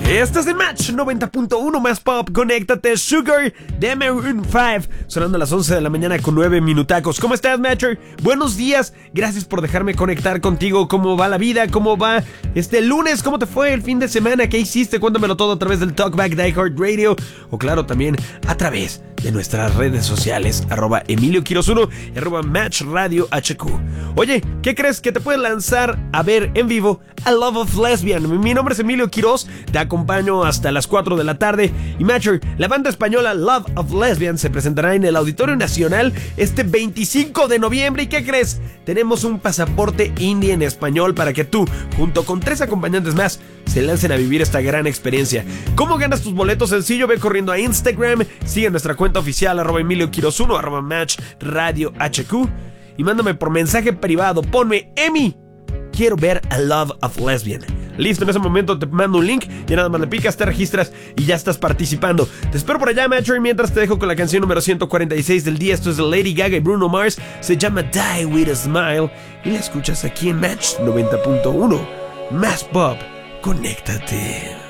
Este es el Match 90.1 más pop. Conéctate, Sugar de Maroon 5. Sonando a las 11 de la mañana con 9 minutacos. ¿Cómo estás, Matcher? Buenos días. Gracias por dejarme conectar contigo. ¿Cómo va la vida? ¿Cómo va este lunes? ¿Cómo te fue el fin de semana? ¿Qué hiciste? Cuéntamelo todo a través del Talkback de iHeartRadio. O claro, también a través de nuestras redes sociales. @EmilioQuiroz1 y @MatchRadioHQ. Oye, ¿qué crees? Que te puedes lanzar a ver en vivo a Love of Lesbian. Mi nombre es Emilio Quiroz. Te acompaño hasta las 4 de la tarde. Y Matcher, la banda española Love of Lesbian se presentará en el Auditorio Nacional este 25 de noviembre. ¿Y qué crees? Tenemos un pasaporte indie en español para que tú, junto con 3 acompañantes más, se lancen a vivir esta gran experiencia. ¿Cómo ganas tus boletos? Sencillo, ve corriendo a Instagram, sigue nuestra cuenta oficial @EmilioQuiroz1, @MatchRadioHQ y mándame por mensaje privado. Ponme: Emi, quiero ver a Love of Lesbian. Listo, en ese momento te mando un link, ya nada más le picas, te registras y ya estás participando. Te espero por allá, Matcher, mientras te dejo con la canción número 146 del día. Esto es de Lady Gaga y Bruno Mars, se llama Die With A Smile y la escuchas aquí en Match 90.1 más pop. Conéctate.